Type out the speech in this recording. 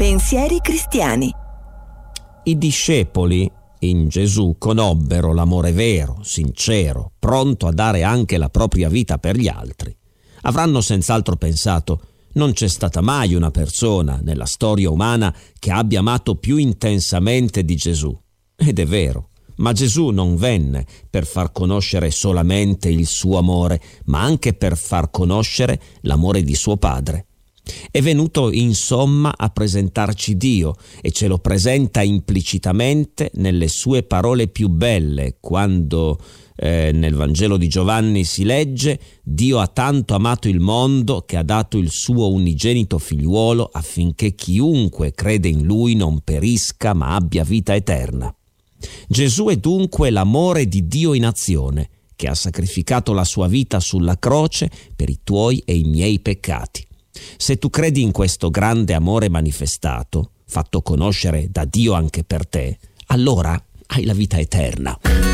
Pensieri cristiani. I discepoli in Gesù conobbero l'amore vero, sincero, pronto a dare anche la propria vita per gli altri. Avranno senz'altro pensato: non c'è stata mai una persona nella storia umana che abbia amato più intensamente di Gesù. Ed è vero, ma Gesù non venne per far conoscere solamente il suo amore, ma anche per far conoscere l'amore di suo Padre. È venuto insomma a presentarci Dio e ce lo presenta implicitamente nelle sue parole più belle, quando nel Vangelo di Giovanni si legge: Dio ha tanto amato il mondo che ha dato il suo unigenito figliuolo affinché chiunque crede in lui non perisca ma abbia vita eterna. Gesù è dunque l'amore di Dio in azione, che ha sacrificato la sua vita sulla croce per i tuoi e i miei peccati. Se tu credi in questo grande amore manifestato, fatto conoscere da Dio anche per te, allora hai la vita eterna.